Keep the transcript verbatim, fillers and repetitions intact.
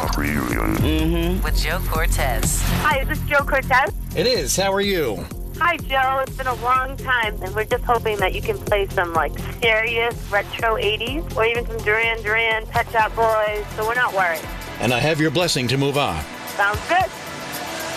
Mm-hmm. With Joe Cortez. Hi, is this Joe Cortez? It is. How are you? Hi, Joe. It's been a long time, and we're just hoping that you can play some, like, serious retro eighties, or even some Duran Duran, Pet Shop Boys, so we're not worried. And I have your blessing to move on. Sounds good.